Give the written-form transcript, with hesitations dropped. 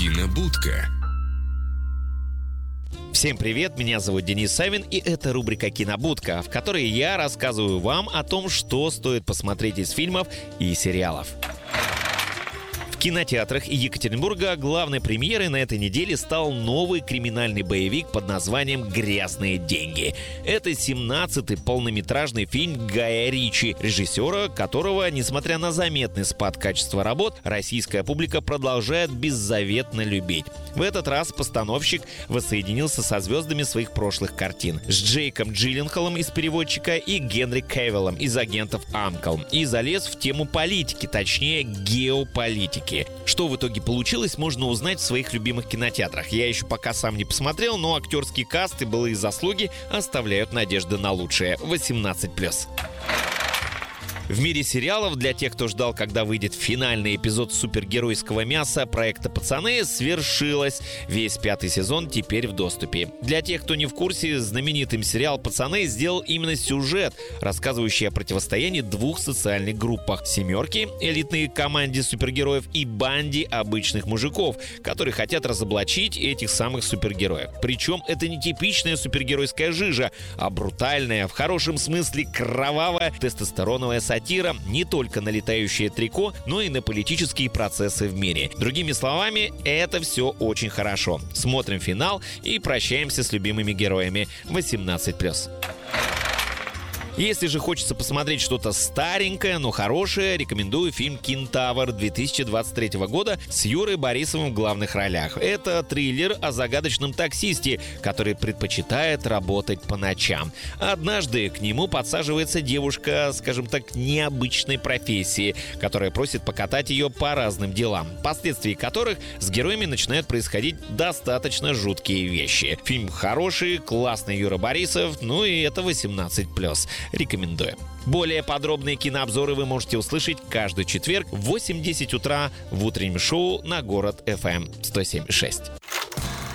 Кинобудка. Всем привет, меня зовут Денис Савин, и это рубрика «Кинобудка», в которой я рассказываю вам о том, что стоит посмотреть из фильмов и сериалов. В кинотеатрах Екатеринбурга главной премьерой на этой неделе стал новый криминальный боевик под названием «Грязные деньги». Это 17-й полнометражный фильм Гая Ричи, режиссера которого, несмотря на заметный спад качества работ, российская публика продолжает беззаветно любить. В этот раз постановщик воссоединился со звездами своих прошлых картин. С Джейком Джилленхолом из «Переводчика» и Генри Кевиллом из «Агентов Анкл». И залез в тему политики, точнее геополитики. Что в итоге получилось, можно узнать в своих любимых кинотеатрах. Я еще пока сам не посмотрел, но актерский каст и былые заслуги оставляют надежды на лучшее. 18+. В мире сериалов, для тех, кто ждал, когда выйдет финальный эпизод супергеройского мяса проекта «Пацаны», свершилось. Весь 5-й сезон теперь в доступе. Для тех, кто не в курсе, знаменитым сериал «Пацаны» сделал именно сюжет, рассказывающий о противостоянии двух социальных группах: «Семерки» — элитной команде супергероев, и банде обычных мужиков, которые хотят разоблачить этих самых супергероев. Причем это не типичная супергеройская жижа, а брутальная, в хорошем смысле кровавая, тестостероновая сатира не только на летающее трико, но и на политические процессы в мире. Другими словами, это все очень хорошо. Смотрим финал и прощаемся с любимыми героями. 18+. Если же хочется посмотреть что-то старенькое, но хорошее, рекомендую фильм «Кентавр» 2023 года с Юрой Борисовым в главных ролях. Это триллер о загадочном таксисте, который предпочитает работать по ночам. Однажды к нему подсаживается девушка, скажем так, необычной профессии, которая просит покатать ее по разным делам, впоследствии которых с героями начинают происходить достаточно жуткие вещи. Фильм хороший, классный Юра Борисов, ну и это 18+. Рекомендую. Более подробные кинообзоры вы можете услышать каждый четверг в 8:10 утра в утреннем шоу на Город FM 107.6.